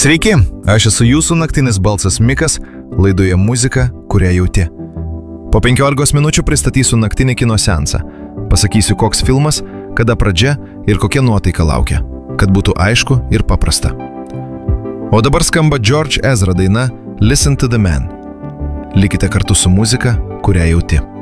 Sveiki, aš esu jūsų naktinis balsas Mikas, laidoje muzika, kurią jauti. Po 15 minučių pristatysiu naktinį kino seansą. Pasakysiu, koks filmas, kada pradžia ir kokia nuotaika laukia, kad būtų aišku ir paprasta. O dabar skamba George Ezra daina Listen to the Man. Likite kartu su muzika, kurią jauti.